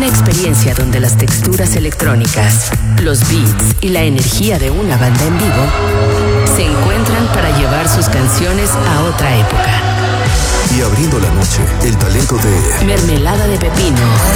experiencia donde las texturas electrónicas, los beats y la energía de una banda en vivo se encuentran para llevar sus canciones a otra época. Y abriendo la noche, el talento de Mermelada de Pepino